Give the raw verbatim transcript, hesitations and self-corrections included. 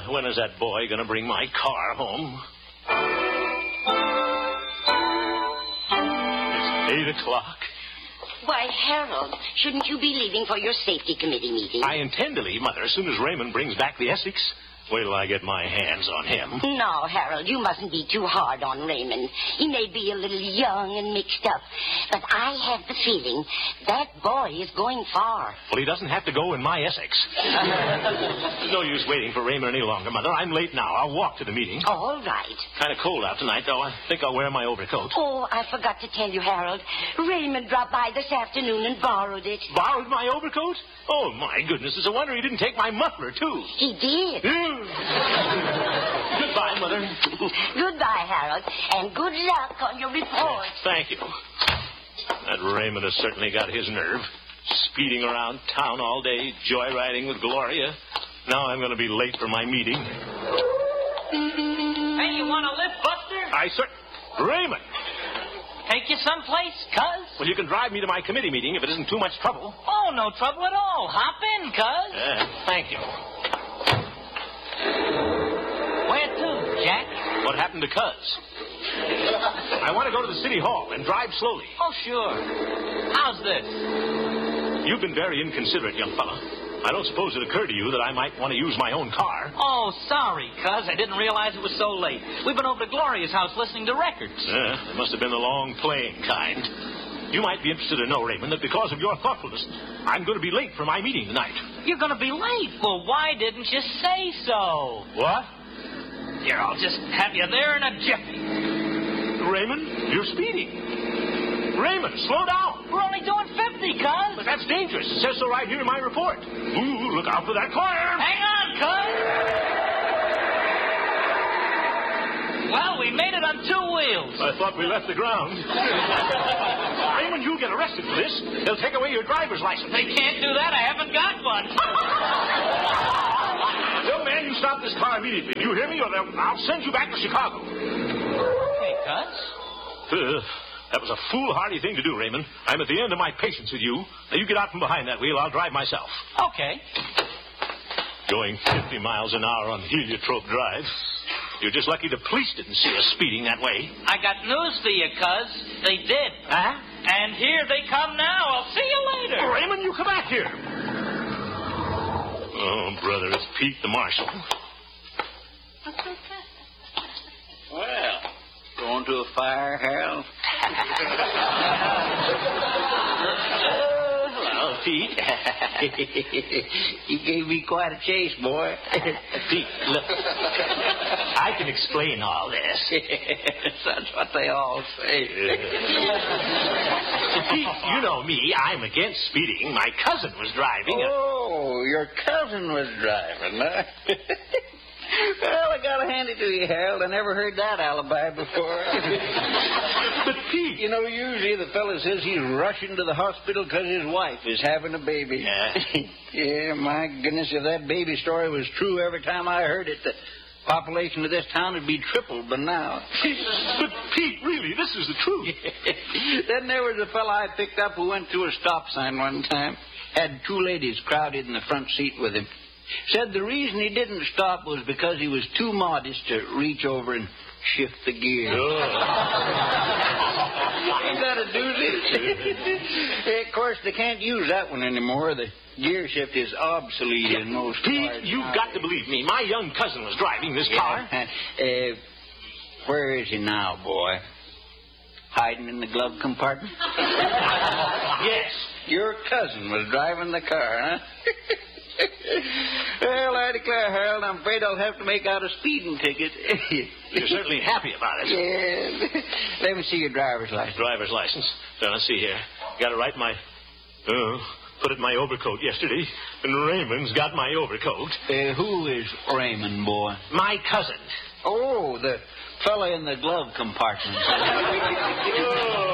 Uh, when is that boy going to bring my car home? It's eight o'clock. Why, Harold, shouldn't you be leaving for your safety committee meeting? I intend to leave, Mother, as soon as Raymond brings back the Essex. Wait till I get my hands on him. No, Harold, you mustn't be too hard on Raymond. He may be a little young and mixed up, but I have the feeling that boy is going far. Well, he doesn't have to go in my Essex. There's no use waiting for Raymond any longer, Mother. I'm late now. I'll walk to the meeting. All right. Kind of cold out tonight, though. I think I'll wear my overcoat. Oh, I forgot to tell you, Harold. Raymond dropped by this afternoon and borrowed it. Borrowed my overcoat? Oh, my goodness. It's a wonder he didn't take my muffler, too. He did. Mm. Goodbye, Mother. Goodbye, Harold, and good luck on your report. Thank you. That Raymond has certainly got his nerve. Speeding around town all day, joyriding with Gloria. Now I'm going to be late for my meeting. Hey, you want a lift, Buster? I sir... Raymond! Take you someplace, cuz? Well, you can drive me to my committee meeting if it isn't too much trouble. Oh, no trouble at all. Hop in, cuz. Uh, thank you. Where to, Jack? What happened to Cuz? I want to go to the city hall and drive slowly. Oh, sure. How's this? You've been very inconsiderate, young fella. I don't suppose it occurred to you that I might want to use my own car. Oh, sorry, cuz. I didn't realize it was so late. We've been over to Gloria's house listening to records. Uh, it must have been the long playing kind. You might be interested to know, Raymond, that because of your thoughtfulness, I'm going to be late for my meeting tonight. You're going to be late? Well, why didn't you say so? What? Here, I'll just have you there in a jiffy. Raymond, you're speeding. Raymond, slow down. We're only doing fifty, cuz. But that's dangerous. It says so right here in my report. Ooh, look out for that corner. Hang on, cuz. Well, we made it on two wheels. I thought we left the ground. Raymond, you'll get arrested for this. They'll take away your driver's license. They can't do that. I haven't got one. Young man, you stop this car immediately. Do you hear me? Or I'll send you back to Chicago. Hey, cuz. Uh, that was a foolhardy thing to do, Raymond. I'm at the end of my patience with you. Now, you get out from behind that wheel. I'll drive myself. Okay. Going fifty miles an hour on Heliotrope Drive. You're just lucky the police didn't see us speeding that way. I got news for you, cuz. They did. Huh? And here they come now. I'll see you later. Oh, Raymond, you come back here. Oh, brother, it's Pete the marshal. Well, going to a fire, Harold? Hello, Pete. You gave me quite a chase, boy. Pete, look. I can explain all this. That's what they all say. Pete, you know me. I'm against speeding. My cousin was driving. Oh, your cousin was driving, huh? Well, I gotta hand it to you, Harold. I never heard that alibi before. But, Pete... You know, usually the fella says he's rushing to the hospital because his wife is having a baby. Yeah. Yeah, my goodness, if that baby story was true every time I heard it, the population of this town would be tripled by now. But, Pete, really, this is the truth. Then there was a fella I picked up who went to a stop sign one time. Had two ladies crowded in the front seat with him. Said the reason he didn't stop was because he was too modest to reach over and shift the gear. Oh. Ain't that a doozy? Of course, they can't use that one anymore. The gear shift is obsolete in most Pete, cars you've nowadays. got to believe me. My young cousin was driving this car. Yeah. Uh, where is he now, boy? Hiding in the glove compartment? Yes. Your cousin was driving the car, huh? Well, I declare, Harold, I'm afraid I'll have to make out a speeding ticket. You're certainly happy about it. Yeah. Let me see your driver's license. Driver's license. Now, let's see here. Got to write my... Oh, put it in my overcoat yesterday. And Raymond's got my overcoat. Uh, who is Raymond, boy? My cousin. Oh, the fella in the glove compartment. Oh,